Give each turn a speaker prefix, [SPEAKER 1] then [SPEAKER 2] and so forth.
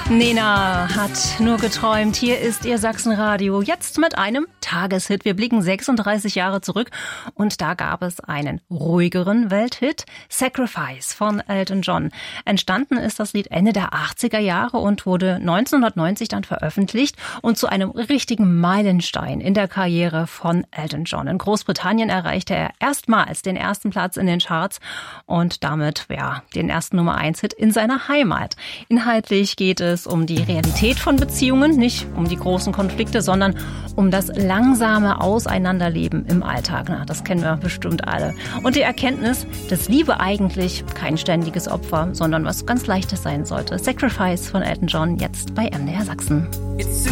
[SPEAKER 1] Nena hat nur geträumt. Hier ist Ihr Sachsenradio. Jetzt mit einem Tageshit. Wir blicken 36 Jahre zurück und da gab es einen ruhigeren Welthit. Sacrifice von Elton John. Entstanden ist das Lied Ende der 80er Jahre und wurde 1990 dann veröffentlicht und zu einem richtigen Meilenstein in der Karriere von Elton John. In Großbritannien erreichte er erstmals den ersten Platz in den Charts und damit den ersten Nummer-1-Hit in seiner Heimat. Inhaltlich geht es um die Realität von Beziehungen, nicht um die großen Konflikte, sondern um das langsame Auseinanderleben im Alltag. Na, das kennen wir bestimmt alle. Und die Erkenntnis, dass Liebe eigentlich kein ständiges Opfer, sondern was ganz Leichtes sein sollte. Sacrifice von Elton John, jetzt bei MDR Sachsen.